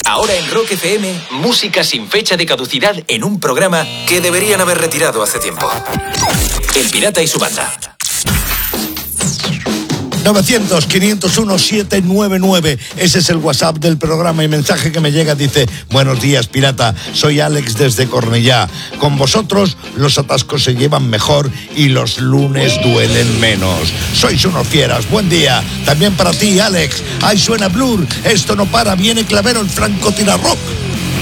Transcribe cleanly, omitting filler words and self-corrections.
Ahora en Rock FM, música sin fecha de caducidad en un programa que deberían haber retirado hace tiempo. El Pirata y su banda. 900-501-799. Ese es el WhatsApp del programa y mensaje que me llega dice: buenos días, Pirata, soy Alex desde Cornellá. Con vosotros los atascos se llevan mejor y los lunes duelen menos. Sois unos fieras, buen día. También para ti, Alex. Ahí suena Blur, esto no para, viene Clavero, el francotirador rock.